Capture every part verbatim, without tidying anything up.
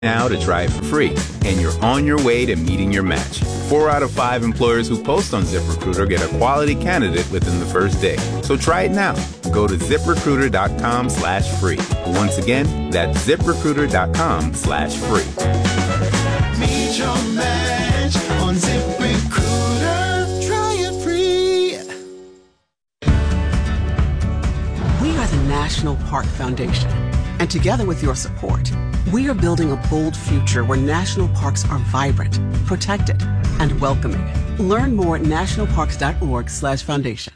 now to try it for free, and you're on your way to meeting your match. Four out of five employers who post on ZipRecruiter get a quality candidate within the first day. So try it now. Go to ZipRecruiter.com slash free. Once again, that's ZipRecruiter.com slash free. Meet your match on ZipRecruiter. Try it free. We are the National Park Foundation, and together with your support, we are building a bold future where national parks are vibrant, protected, and welcoming. Learn more at nationalparks.org slash foundation.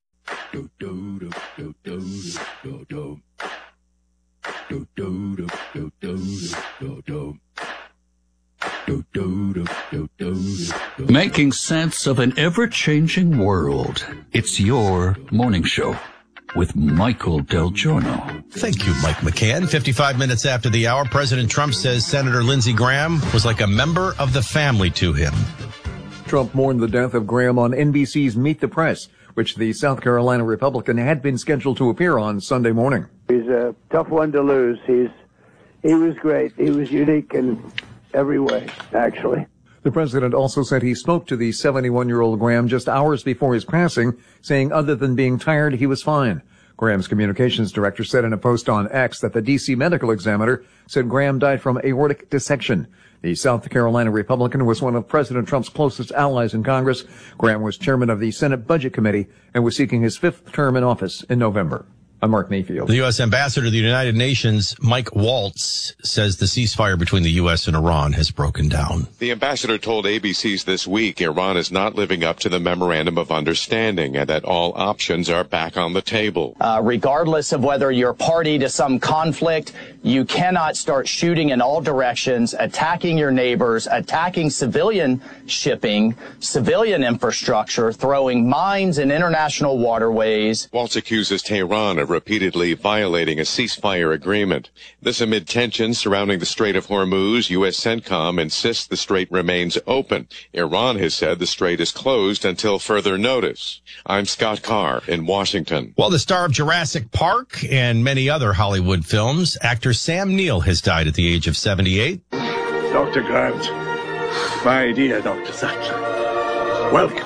Making sense of an ever-changing world. It's your morning show with Michael Del Giorno. Thank you, Mike McCann. fifty-five minutes after the hour, President Trump says Senator Lindsey Graham was like a member of the family to him. Trump mourned the death of Graham on N B C's Meet the Press, which the South Carolina Republican had been scheduled to appear on Sunday morning. He's a tough one to lose. He's he was great. He was unique in every way, actually. The president also said he spoke to the seventy-one-year-old Graham just hours before his passing, saying other than being tired, he was fine. Graham's communications director said in a post on X that the D C medical examiner said Graham died from aortic dissection. The South Carolina Republican was one of President Trump's closest allies in Congress. Graham was chairman of the Senate Budget Committee and was seeking his fifth term in office in November. I'm Mark Mayfield. The U S ambassador to the United Nations, Mike Waltz, says the ceasefire between the U S and Iran has broken down. The ambassador told A B C's This Week Iran is not living up to the Memorandum of Understanding and that all options are back on the table. Uh, regardless of whether you're party to some conflict, you cannot start shooting in all directions, attacking your neighbors, attacking civilian shipping, civilian infrastructure, throwing mines in international waterways. Waltz accuses Tehran of repeatedly violating a ceasefire agreement. This amid tensions surrounding the Strait of Hormuz. U S CENTCOM insists the strait remains open. Iran has said the strait is closed until further notice. I'm Scott Carr in Washington. Well, the star of Jurassic Park and many other Hollywood films, actor Sam Neill, has died at the age of seventy-eight. Doctor Grant, my dear Doctor Sattler, welcome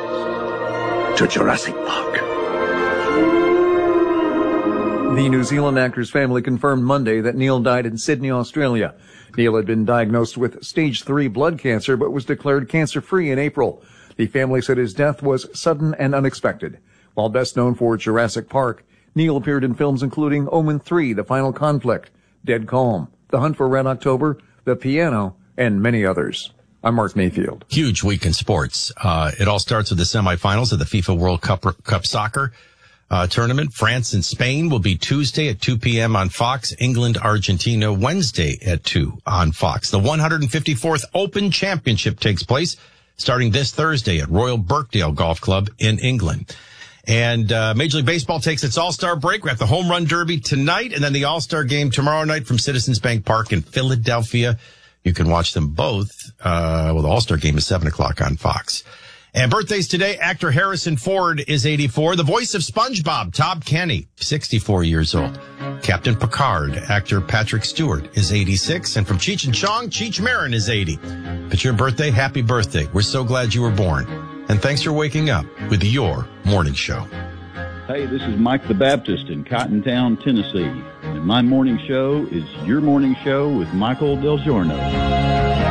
to Jurassic Park. The New Zealand actor's family confirmed Monday that Neil died in Sydney, Australia. Neil had been diagnosed with stage three blood cancer, but was declared cancer-free in April. The family said his death was sudden and unexpected. While best known for Jurassic Park, Neil appeared in films including Omen three, The Final Conflict, Dead Calm, The Hunt for Red October, The Piano, and many others. I'm Mark Mayfield. Huge week in sports. Uh, it all starts with the semifinals of the FIFA World Cup, Cup Soccer Uh, tournament. France and Spain will be Tuesday at two p.m. on Fox. England, Argentina, Wednesday at two on Fox. The one hundred fifty-fourth Open Championship takes place starting this Thursday at Royal Birkdale Golf Club in England. And uh, Major League Baseball takes its All-Star break. We have the Home Run Derby tonight and then the All-Star Game tomorrow night from Citizens Bank Park in Philadelphia. You can watch them both. Uh, well, the All-Star Game is seven o'clock on Fox. And birthdays today, actor Harrison Ford is eighty-four. The voice of SpongeBob, Tom Kenny, sixty-four years old. Captain Picard, actor Patrick Stewart, is eighty-six. And from Cheech and Chong, Cheech Marin is eighty. If it's your birthday, happy birthday. We're so glad you were born. And thanks for waking up with your morning show. Hey, this is Mike the Baptist in Cottontown, Tennessee. And my morning show is your morning show with Michael Del Giorno.